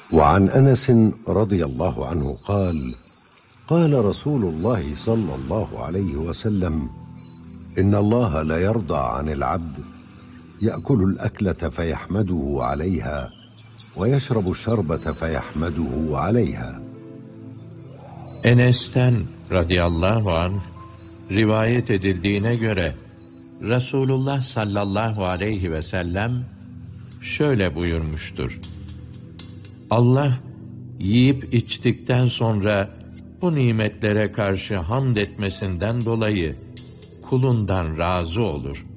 وعن أنس رضي الله عنه قال: قال رسول الله صلى الله عليه وسلم: إن الله لا يرضى عن العبد يأكل الأكلة فيحمده عليها ويشرب الشربة فيحمده عليها. Enes'ten radıyallahu anh rivayet edildiğine göre Resulullah sallallahu aleyhi ve sellem şöyle buyurmuştur: Allah yiyip içtikten sonra bu nimetlere karşı hamd etmesinden dolayı kulundan razı olur.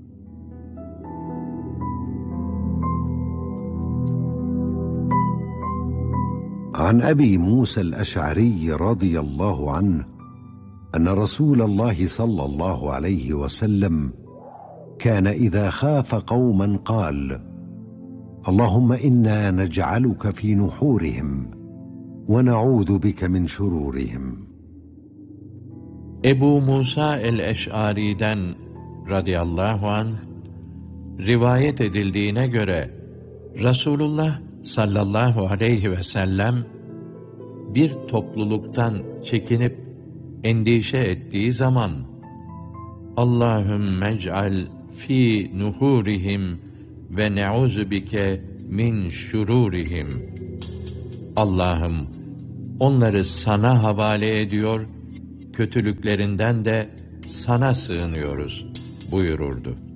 عن أبي موسى الأشعري رضي الله عنه أن رسول الله صلى الله عليه وسلم كان إذا خاف قوما قال: اللهم إنا نجعلك في نحورهم ونعوذ بك من شرورهم. Ebu Musa el-Eş'ari'den radıyallahu anh rivayet edildiğine göre Resulullah sallallahu aleyhi ve sellem bir topluluktan çekinip endişe ettiği zaman Allahümme ec'al fi nuhurihim ve ne'uzu bike min şururihim. Allah'ım onları sana havale ediyor, kötülüklerinden de sana sığınıyoruz buyururdu.